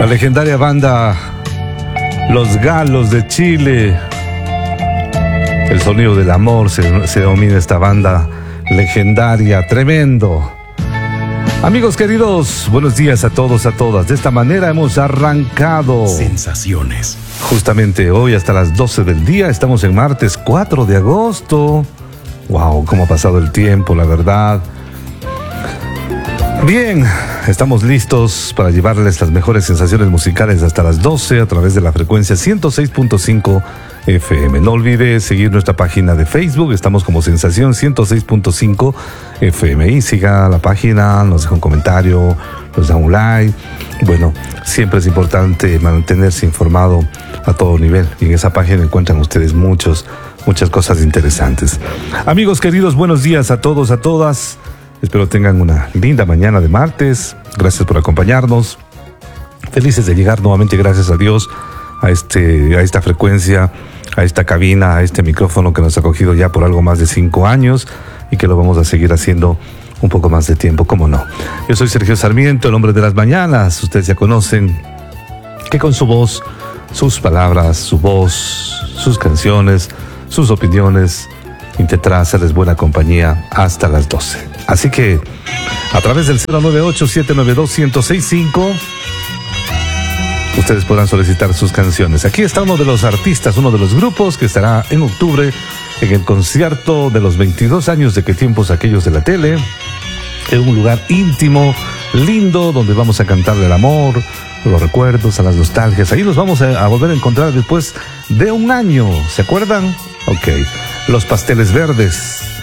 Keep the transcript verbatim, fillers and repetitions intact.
La legendaria banda Los Galos de Chile. El sonido del amor se, se denomina esta banda legendaria, tremendo. Amigos queridos, buenos días a todos, a todas. De esta manera hemos arrancado Sensaciones. justamente hoy hasta las doce del día. Estamos en martes cuatro de agosto. Wow, cómo ha pasado el tiempo, la verdad. Bien, estamos listos para llevarles las mejores sensaciones musicales hasta las doce a través de la frecuencia ciento seis punto cinco F M. No olvide seguir nuestra página de Facebook, estamos como Sensación ciento seis punto cinco F M. Y siga la página, nos deja un comentario, nos da un like. Bueno, siempre es importante mantenerse informado a todo nivel. Y en esa página encuentran ustedes muchos, muchas cosas interesantes. Amigos queridos, buenos días a todos, a todas. Espero tengan una linda mañana de martes. Gracias por acompañarnos. Felices de llegar nuevamente, gracias a Dios, a, este, a esta frecuencia, a esta cabina, a este micrófono que nos ha acogido ya por algo más de cinco años y que lo vamos a seguir haciendo un poco más de tiempo, cómo no. Yo soy Sergio Sarmiento, el hombre de las mañanas. Ustedes ya conocen que con su voz, sus palabras, su voz, sus canciones, sus opiniones, intentará hacerles buena compañía hasta las doce. Así que a través del cero nueve ocho, siete nueve dos, uno cero seis cinco ustedes podrán solicitar sus canciones. Aquí está uno de los artistas, uno de los grupos que estará en octubre en el concierto de los veintidós años de Qué tiempos aquellos de la tele, en un lugar íntimo, lindo, donde vamos a cantarle el amor, los recuerdos, a las nostalgias. Ahí los vamos a, a volver a encontrar después de un año. ¿Se acuerdan? Ok. Los Pasteles Verdes.